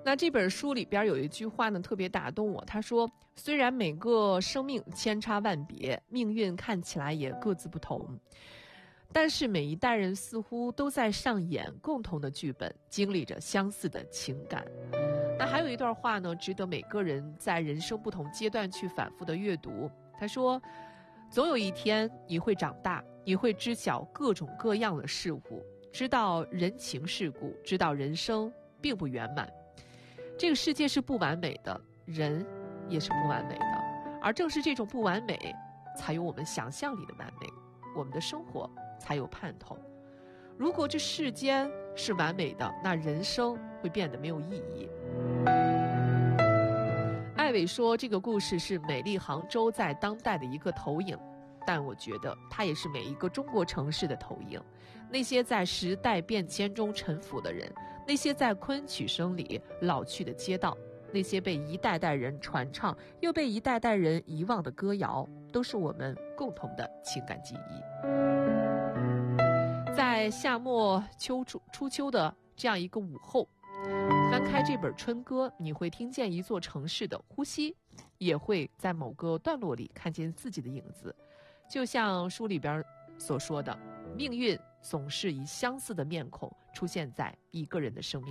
那这本书里边有一句话呢，特别打动我。他说：“虽然每个生命千差万别，命运看起来也各自不同，但是每一代人似乎都在上演共同的剧本，经历着相似的情感。”那还有一段话呢，值得每个人在人生不同阶段去反复的阅读。他说：“总有一天你会长大，你会知晓各种各样的事物，知道人情世故，知道人生并不圆满。这个世界是不完美的，人也是不完美的，而正是这种不完美，才有我们想象里的完美，我们的生活才有盼头。如果这世间是完美的，那人生会变得没有意义。”艾伟说，这个故事是美丽杭州在当代的一个投影，但我觉得它也是每一个中国城市的投影。那些在时代变迁中沉浮的人，那些在昆曲声里老去的街道，那些被一代代人传唱又被一代代人遗忘的歌谣，都是我们共同的情感记忆。在夏末初秋的这样一个午后，翻开这本春歌，你会听见一座城市的呼吸，也会在某个段落里看见自己的影子。就像书里边所说的，命运总是以相似的面孔出现在一个人的生命。